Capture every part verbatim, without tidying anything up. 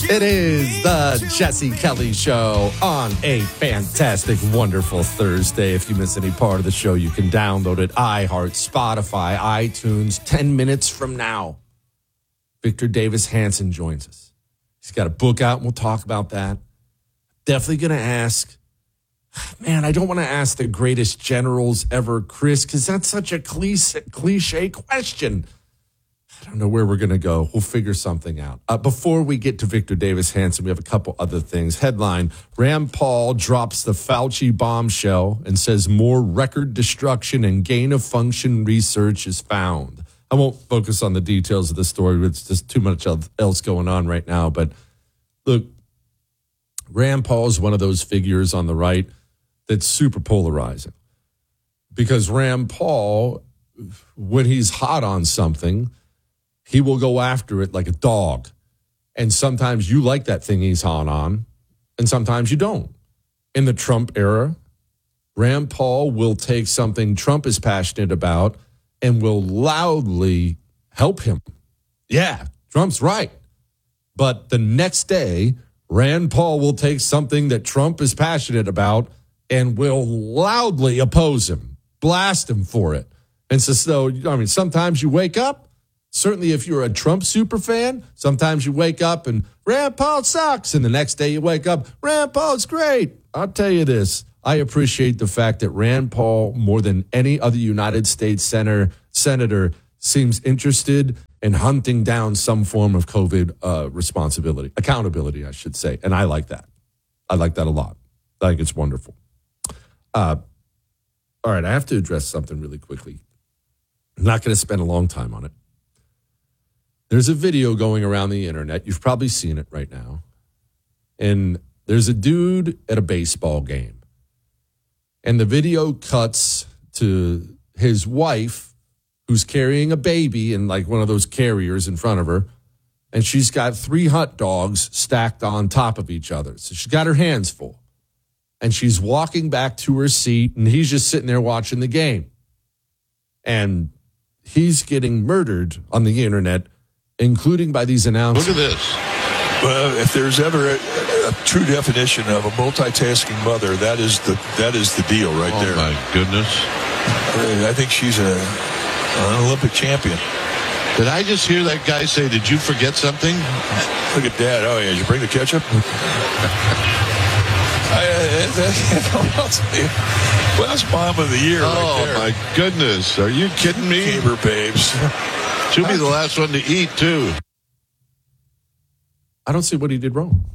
It is the Jesse Kelly Show on a fantastic, wonderful Thursday. If you miss any part of the show, you can download it. iHeart, Spotify, iTunes. Ten minutes from now, Victor Davis Hanson joins us. He's got a book out, and we'll talk about that. Definitely going to ask, man, I don't want to ask the greatest generals ever, Chris, because that's such a cliche, cliche question. I don't know where we're going to go. We'll figure something out. Uh, before we get to Victor Davis Hanson, we have a couple other things. Headline, Rand Paul drops the Fauci bombshell and says more record destruction and gain-of-function research is found. I won't focus on the details of the story. It's just too much else going on right now. But look, Rand Paul is one of those figures on the right that's super polarizing. Because Rand Paul, when he's hot on something, he will go after it like a dog. And sometimes you like that thing he's hot on, and sometimes you don't. In the Trump era, Rand Paul will take something Trump is passionate about and will loudly help him. Yeah, Trump's right. But the next day, Rand Paul will take something that Trump is passionate about and will loudly oppose him, blast him for it. And so, so I mean, sometimes you wake up, certainly if you're a Trump super fan, sometimes you wake up and Rand Paul sucks. And the next day you wake up, Rand Paul's great. I'll tell you this. I appreciate the fact that Rand Paul, more than any other United States senator, senator seems interested in hunting down some form of COVID uh, responsibility, accountability, I should say. And I like that. I like that a lot. I think it's wonderful. Uh, all right, I have to address something really quickly. I'm not going to spend a long time on it. There's a video going around the internet. You've probably seen it right now. And there's a dude at a baseball game. And the video cuts to his wife, who's carrying a baby in like one of those carriers in front of her. And she's got three hot dogs stacked on top of each other. So she's got her hands full. And she's walking back to her seat, and he's just sitting there watching the game. And he's getting murdered on the internet, including by these announcers. Look at this. Well, if there's ever a, a true definition of a multitasking mother, that is the that is the deal right oh there. Oh, my goodness. I, I think she's a an Olympic champion. Did I just hear that guy say, did you forget something? Look at Dad. Oh, yeah. Did you bring the ketchup? I, I, I, well, that's Mom of the Year oh, right there. Oh, my goodness. Are you kidding me? Gamer babes. She'll be the last one to eat, too. I don't see what he did wrong.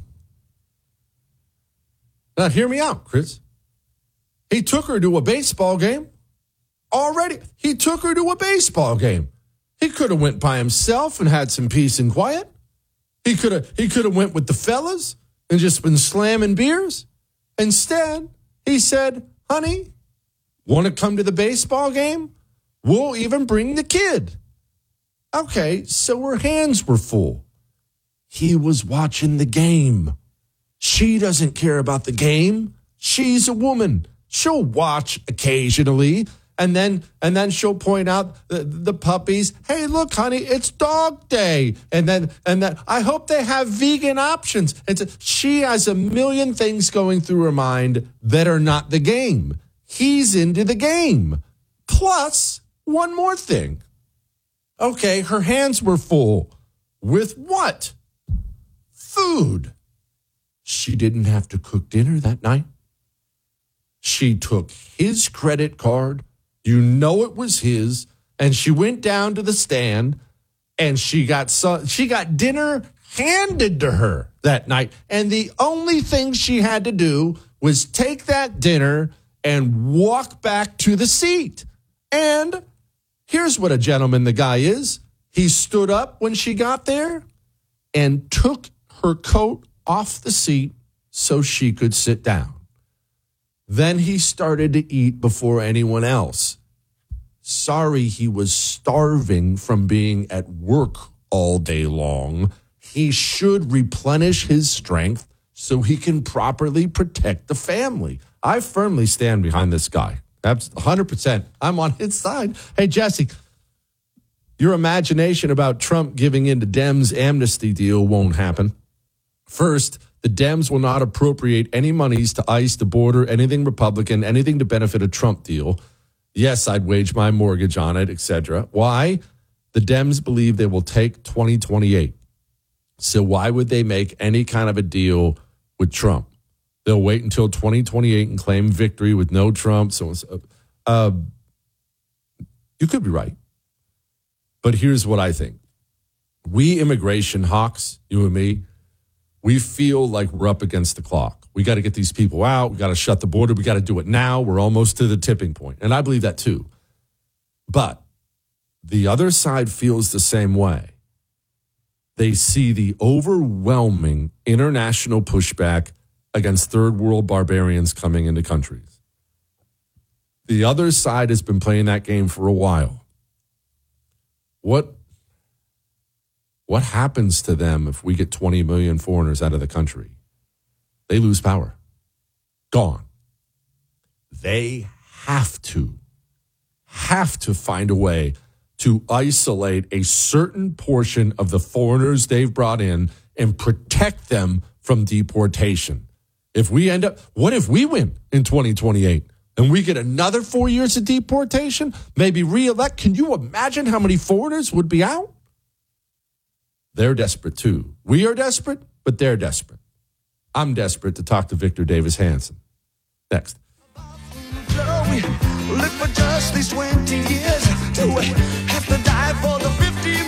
Now, hear me out, Chris. He took her to a baseball game already. He took her to a baseball game. He could have went by himself and had some peace and quiet. He could have he could have went with the fellas and just been slamming beers. Instead, he said, honey, want to come to the baseball game? We'll even bring the kid. Okay, so her hands were full. He was watching the game. She doesn't care about the game. She's a woman. She'll watch occasionally, and then and then she'll point out the, the puppies. Hey, look, honey, it's dog day. And then and then I hope they have vegan options. And so she has a million things going through her mind that are not the game. He's into the game. Plus, one more thing. Okay, her hands were full. With what? Food. She didn't have to cook dinner that night. She took his credit card. You know it was his. And she went down to the stand and she got so, she got dinner handed to her that night. And the only thing she had to do was take that dinner and walk back to the seat. And here's what a gentleman the guy is. He stood up when she got there and took her coat off the seat so she could sit down. Then he started to eat before anyone else. Sorry, he was starving from being at work all day long. He should replenish his strength so he can properly protect the family. I firmly stand behind this guy. That's one hundred percent. I'm on his side. Hey, Jesse, your imagination about Trump giving in to Dems' amnesty deal won't happen. First, the Dems will not appropriate any monies to ICE, the border, anything Republican, anything to benefit a Trump deal. Yes, I'd wage my mortgage on it, et cetera. Why? The Dems believe they will take twenty twenty-eight. So why would they make any kind of a deal with Trump? They'll wait until twenty twenty-eight and claim victory with no Trump. So uh, you could be right. But here's what I think. We immigration hawks, you and me, we feel like we're up against the clock. We got to get these people out. We got to shut the border. We got to do it now. We're almost to the tipping point. And I believe that too. But the other side feels the same way. They see the overwhelming international pushback against third world barbarians coming into countries. The other side has been playing that game for a while. What, what happens to them if we get twenty million foreigners out of the country? They lose power. Gone. They have to, have to find a way to isolate a certain portion of the foreigners they've brought in and protect them from deportation. If we end up, what if we win in twenty twenty-eight and we get another four years of deportation, maybe re-elect? Can you imagine how many foreigners would be out? They're desperate too. We are desperate, but they're desperate. I'm desperate to talk to Victor Davis Hanson. Next. Live for just these twenty years. Do we have to die for the fifty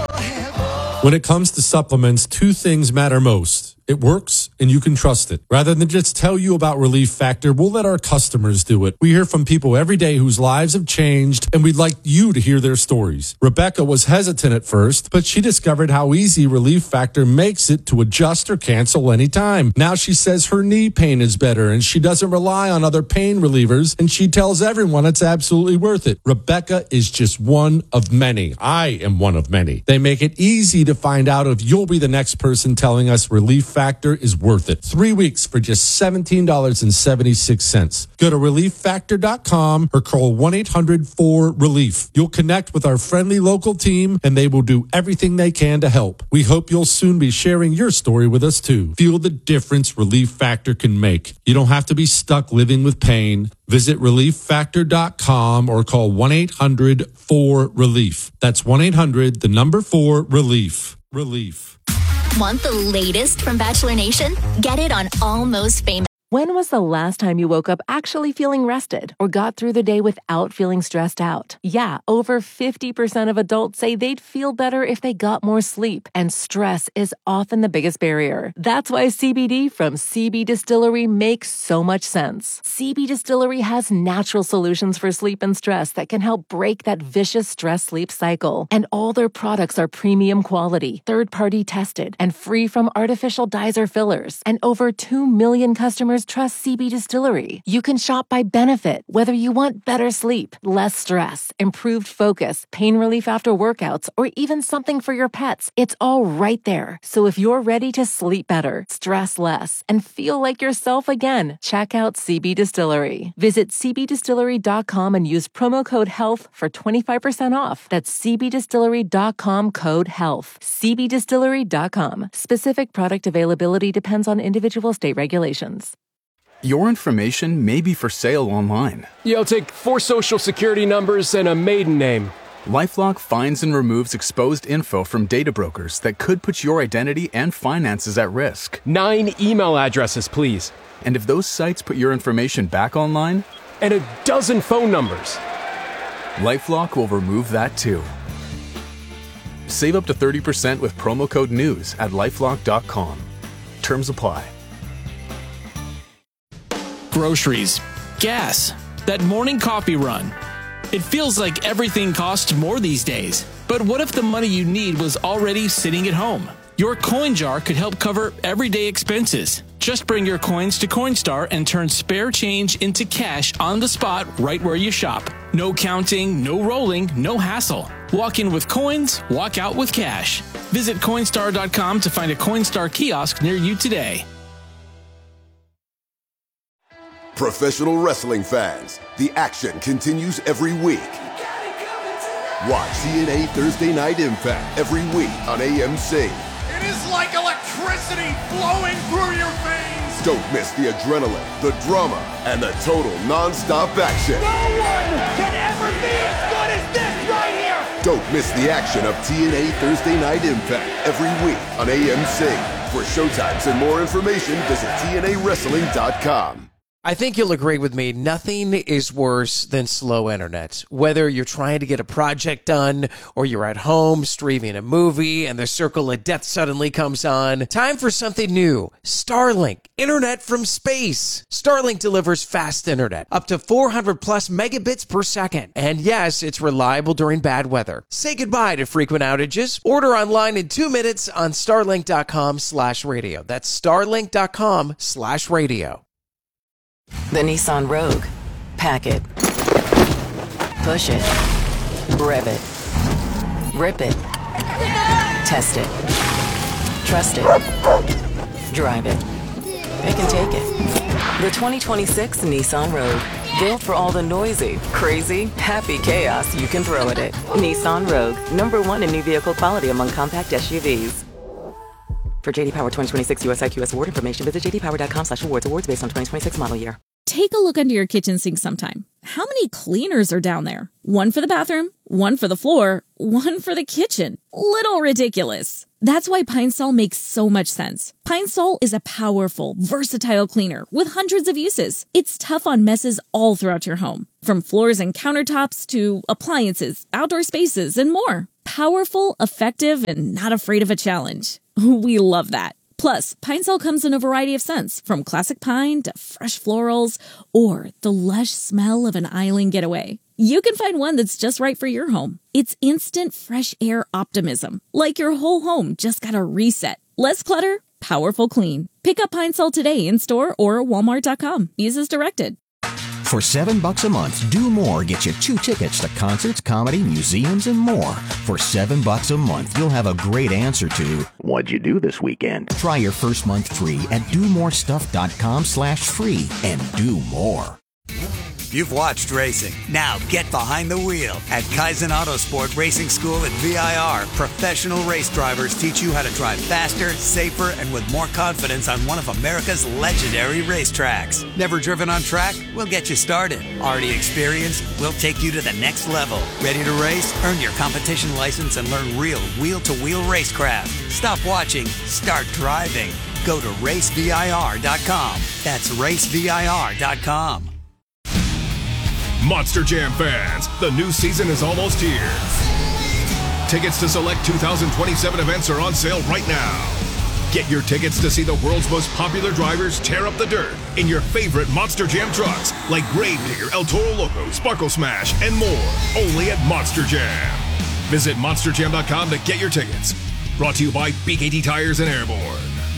more? When it comes to supplements, two things matter most. It works, and you can trust it. Rather than just tell you about Relief Factor, we'll let our customers do it. We hear from people every day whose lives have changed, and we'd like you to hear their stories. Rebecca was hesitant at first, but she discovered how easy Relief Factor makes it to adjust or cancel anytime. Now she says her knee pain is better, and she doesn't rely on other pain relievers, and she tells everyone it's absolutely worth it. Rebecca is just one of many. I am one of many. They make it easy to find out if you'll be the next person telling us Relief Factor is worth it. Three weeks for just seventeen dollars and seventy-six cents. Go to relief factor dot com or call one eight hundred four relief. You'll connect with our friendly local team and they will do everything they can to help. We hope you'll soon be sharing your story with us too. Feel the difference Relief Factor can make. You don't have to be stuck living with pain. Visit relief factor dot com or call one eight hundred four relief. That's one eight hundred, the number four, relief. Relief. Want the latest from Bachelor Nation? Get it on Almost Famous. When was the last time you woke up actually feeling rested or got through the day without feeling stressed out? Yeah, over fifty percent of adults say they'd feel better if they got more sleep, and stress is often the biggest barrier. That's why C B D from C B Distillery makes so much sense. C B Distillery has natural solutions for sleep and stress that can help break that vicious stress-sleep cycle. And all their products are premium quality, third-party tested, and free from artificial dyes or fillers. And over two million customers trust C B Distillery. You can shop by benefit, whether you want better sleep, less stress, improved focus, pain relief after workouts, or even something for your pets. It's all right there. So if you're ready to sleep better, stress less, and feel like yourself again, check out C B Distillery. Visit c b distillery dot com and use promo code HEALTH for twenty-five percent off. That's c b distillery dot com code HEALTH. c b distillery dot com. Specific product availability depends on individual state regulations. Your information may be for sale online. You'll take four social security numbers and a maiden name. LifeLock finds and removes exposed info from data brokers that could put your identity and finances at risk. Nine email addresses, please. And if those sites put your information back online? And a dozen phone numbers. LifeLock will remove that too. Save up to thirty percent with promo code NEWS at lifelock dot com. Terms apply. Groceries, gas, that morning coffee run. It feels like everything costs more these days. But what if the money you need was already sitting at home? Your coin jar could help cover everyday expenses. Just bring your coins to Coinstar and turn spare change into cash on the spot right where you shop. No counting, no rolling, no hassle. Walk in with coins, walk out with cash. Visit Coinstar dot com to find a Coinstar kiosk near you today. Professional wrestling fans, the action continues every week. Watch C N A Thursday Night Impact every week on A M C. It is like electricity. electricity flowing through your veins. Don't miss the adrenaline, the drama, and the total non-stop action. No one can ever be as good as this right here. Don't miss the action of T N A Thursday Night Impact every week on A M C. For showtimes and more information, visit T N A wrestling dot com. I think you'll agree with me, nothing is worse than slow internet. Whether you're trying to get a project done or you're at home streaming a movie and the circle of death suddenly comes on, time for something new. Starlink, internet from space. Starlink delivers fast internet, up to four hundred plus megabits per second. And yes, it's reliable during bad weather. Say goodbye to frequent outages. Order online in two minutes on starlink.com slash radio. That's starlink.com slash radio. The Nissan Rogue. Pack it. Push it. Rev it. Rip it. Test it. Trust it. Drive it. It can take it. The twenty twenty-six Nissan Rogue. Built for all the noisy, crazy, happy chaos you can throw at it. Nissan Rogue. Number one in new vehicle quality among compact S U Vs. For J D Power twenty twenty-six U S I Q S award information, visit jdpower.com slash awards. Awards based on twenty twenty-six model year. Take a look under your kitchen sink sometime. How many cleaners are down there? One for the bathroom, one for the floor, one for the kitchen. Little ridiculous. That's why Pine Sol makes so much sense. Pine Sol is a powerful, versatile cleaner with hundreds of uses. It's tough on messes all throughout your home, from floors and countertops to appliances, outdoor spaces, and more. Powerful, effective, and not afraid of a challenge. We love that. Plus, Pine Sol comes in a variety of scents, from classic pine to fresh florals or the lush smell of an island getaway. You can find one that's just right for your home. It's instant fresh air optimism, like your whole home just got a reset. Less clutter, powerful clean. Pick up Pine Sol today in store or walmart dot com. Use as directed. For seven bucks a month, Do More gets you two tickets to concerts, comedy, museums, and more. For seven bucks a month, you'll have a great answer to, what'd you do this weekend? Try your first month free at domorestuff.com slash free and do more. You've watched racing. Now get behind the wheel. At Kaizen Autosport Racing School at V I R, professional race drivers teach you how to drive faster, safer, and with more confidence on one of America's legendary racetracks. Never driven on track? We'll get you started. Already experienced? We'll take you to the next level. Ready to race? Earn your competition license and learn real wheel-to-wheel racecraft. Stop watching. Start driving. Go to race V I R dot com. That's race V I R dot com. Monster Jam fans, the new season is almost here. Tickets to select two thousand twenty-seven events are on sale right now. Get your tickets to see the world's most popular drivers tear up the dirt in your favorite Monster Jam trucks like Gravedigger, El Toro Loco, Sparkle Smash, and more. Only at Monster Jam. Visit monster jam dot com to get your tickets. Brought to you by B K T Tires and Airborne.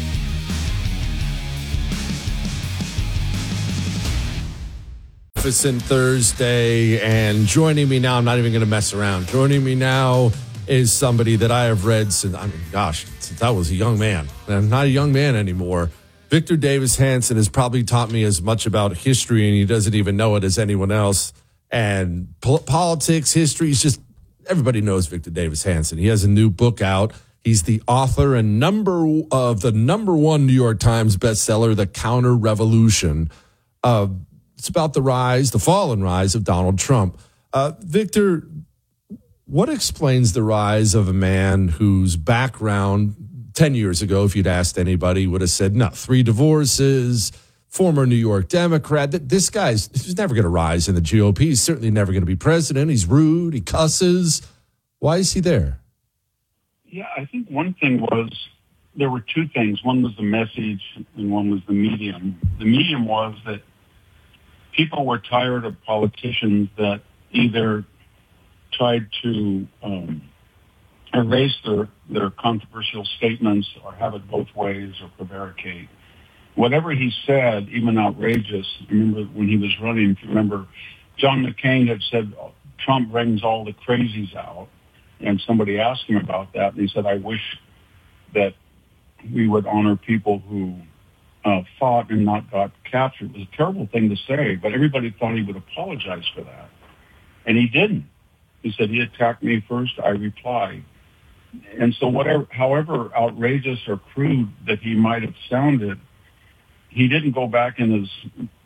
Magnificent Thursday, and joining me now, I'm not even going to mess around. Joining me now is somebody that I have read since, I mean, gosh, since I was a young man. I'm not a young man anymore. Victor Davis Hanson has probably taught me as much about history, and he doesn't even know it, as anyone else. And po- politics, history, is just, everybody knows Victor Davis Hanson. He has a new book out. He's the author and number of the number one New York Times bestseller, The Counter Revolution. Uh, It's about the rise, the fall and rise of Donald Trump. Uh, Victor, what explains the rise of a man whose background ten years ago, if you'd asked anybody, would have said, no, three divorces, former New York Democrat. This guy's he's never going to rise in the G O P. He's certainly never going to be president. He's rude. He cusses. Why is he there? Yeah, I think one thing was there were two things. One was the message and one was the medium. The medium was that people were tired of politicians that either tried to um, erase their, their controversial statements or have it both ways or prevaricate. Whatever he said, even outrageous, I remember when he was running, if you remember, John McCain had said, Trump brings all the crazies out. And somebody asked him about that, and he said, I wish that we would honor people who Uh, fought and not got captured. It was a terrible thing to say, but everybody thought he would apologize for that. And he didn't. He said, he attacked me first, I replied. And so whatever, however outrageous or crude that he might have sounded, he didn't go back in his,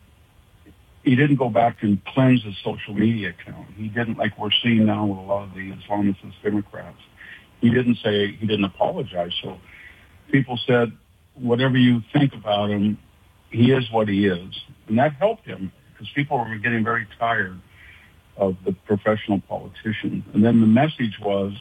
he didn't go back and cleanse his social media account. He didn't, like we're seeing now with a lot of the Islamicist Democrats. He didn't say, he didn't apologize. So people said, whatever you think about him, he is what he is. And that helped him because people were getting very tired of the professional politician. And then the message was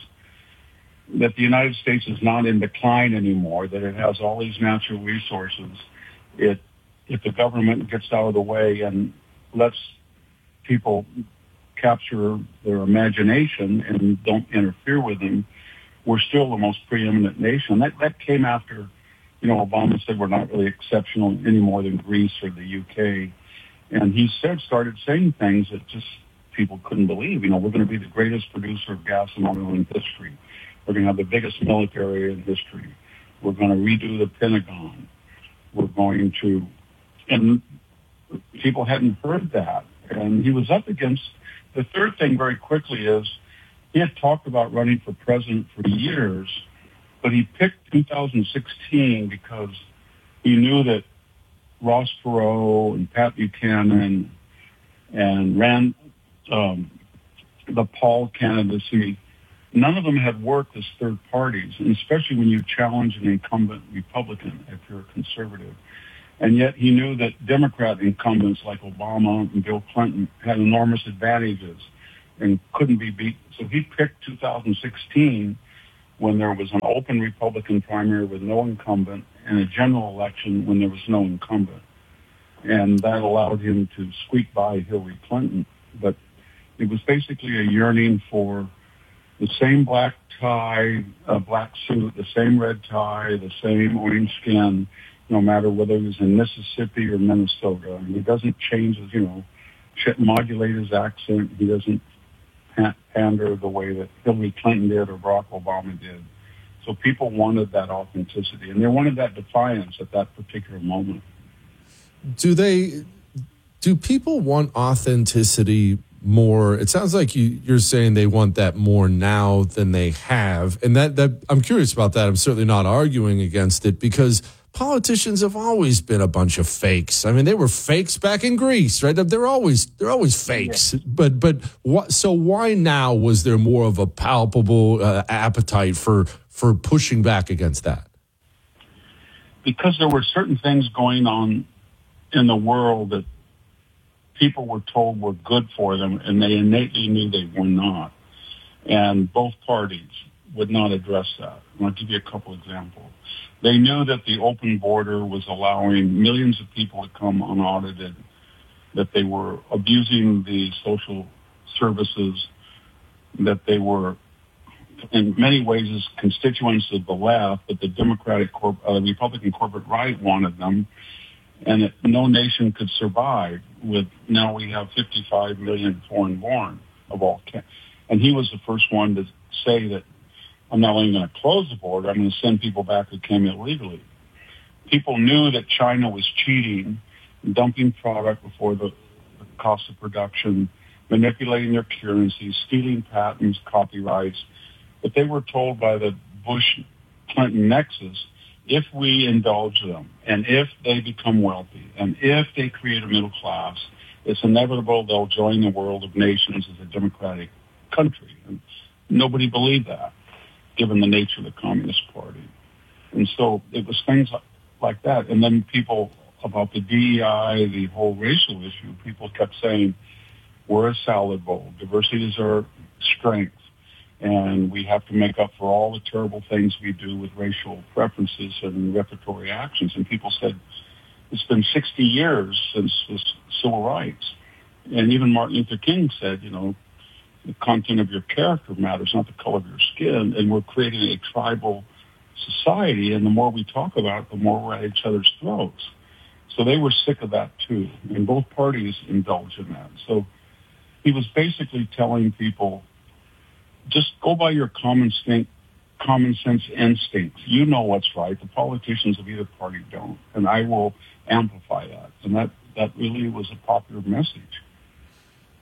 that the United States is not in decline anymore, that it has all these natural resources. It, if the government gets out of the way and lets people capture their imagination and don't interfere with them, we're still the most preeminent nation. That, that came after, you know, Obama said we're not really exceptional any more than Greece or the U K. And he said, started saying things that just people couldn't believe. You know, we're going to be the greatest producer of gas and oil in history. We're going to have the biggest military in history. We're going to redo the Pentagon. We're going to, and people hadn't heard that. And he was up against, the third thing very quickly is he had talked about running for president for years, but he picked two thousand sixteen because he knew that Ross Perot and Pat Buchanan and Rand, um, the Paul candidacy, none of them had worked as third parties, and especially when you challenge an incumbent Republican if you're a conservative. And yet he knew that Democrat incumbents like Obama and Bill Clinton had enormous advantages and couldn't be beat. So he picked two thousand sixteen when there was an open Republican primary with no incumbent and a general election when there was no incumbent. And that allowed him to squeak by Hillary Clinton. But it was basically a yearning for the same black tie, uh, black suit, the same red tie, the same orange skin, no matter whether he was in Mississippi or Minnesota. And he doesn't change his, you know, modulate his accent. He doesn't pander the way that Hillary Clinton did or Barack Obama did. So people wanted that authenticity, and they wanted that defiance at that particular moment. Do they, do people want authenticity more? It sounds like you, you're saying they want that more now than they have. And that, that I'm curious about that. I'm certainly not arguing against it because politicians have always been a bunch of fakes. I mean, they were fakes back in Greece, right? They're always they're always fakes. Yeah. But but what? So why now was there more of a palpable uh, appetite for for pushing back against that? Because there were certain things going on in the world that people were told were good for them, and they innately knew they were not. And both parties would not address that. And I'll give you a couple examples. They knew that the open border was allowing millions of people to come unaudited, that they were abusing the social services, that they were, in many ways, as constituents of the left, that the Democratic, corp- uh, Republican corporate right wanted them, and that no nation could survive with, now we have fifty-five million foreign-born of all. Ca- and he was the first one to say that I'm not only going to close the border, I'm going to send people back who came illegally. People knew that China was cheating, dumping product before the, the cost of production, manipulating their currency, stealing patents, copyrights. But they were told by the Bush-Clinton nexus, if we indulge them, and if they become wealthy, and if they create a middle class, it's inevitable they'll join the world of nations as a democratic country. And nobody believed that, given the nature of the Communist Party. And so it was things like that. And then people, about the D E I, the whole racial issue, people kept saying, we're a salad bowl. Diversity is our strength. And we have to make up for all the terrible things we do with racial preferences and repertory actions. And people said, it's been sixty years since the civil rights. And even Martin Luther King said, you know, the content of your character matters, not the color of your skin. And we're creating a tribal society, and the more we talk about it, the more we're at each other's throats. So they were sick of that too, and both parties indulged in that. So he was basically telling people, just go by your common instinct, common sense instincts. You know what's right. The politicians of either party don't, and I will amplify that. And that, that really was a popular message.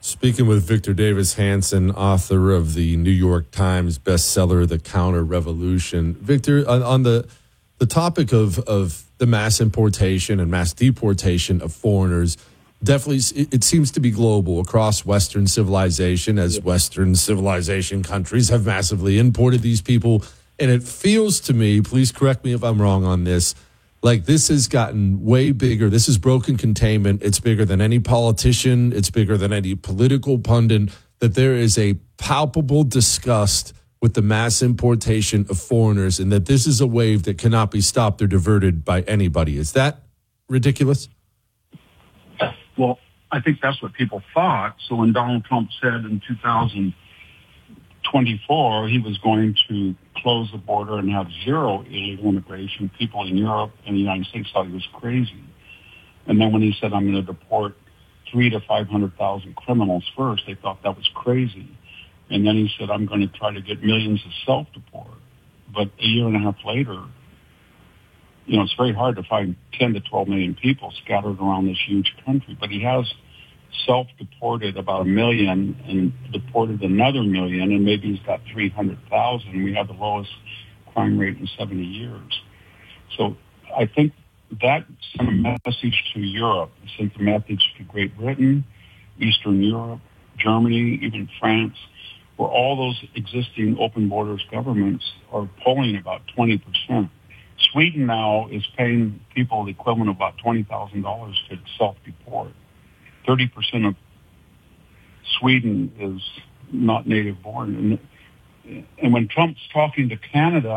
Speaking with Victor Davis Hanson, author of the New York Times bestseller, The Counter Revolution. Victor, on, on the the topic of, of the mass importation and mass deportation of foreigners, definitely it, it seems to be global across Western civilization, as Western civilization countries have massively imported these people. And it feels to me, please correct me if I'm wrong on this, like this has gotten way bigger. This is broken containment. It's bigger than any politician. It's bigger than any political pundit, that there is a palpable disgust with the mass importation of foreigners and that this is a wave that cannot be stopped or diverted by anybody. Is that ridiculous? Well, I think that's what people thought. So when Donald Trump said in two thousand twenty-four he was going to close the border and have zero illegal immigration, people in Europe and the United States thought he was crazy. And then when he said, I'm going to deport three to five hundred thousand criminals first, they thought that was crazy. And then he said, I'm going to try to get millions to self-deport. But a year and a half later, you know, it's very hard to find ten to twelve million people scattered around this huge country. But he has self-deported about a million and deported another million, and maybe he's got three hundred thousand. We have the lowest crime rate in seventy years. So I think that sent a message to Europe. It sent a message to Great Britain, Eastern Europe, Germany, even France, where all those existing open borders governments are polling about twenty percent. Sweden now is paying people the equivalent of about twenty thousand dollars to self-deport. thirty percent of Sweden is not native born. And, and when Trump's talking to Canada,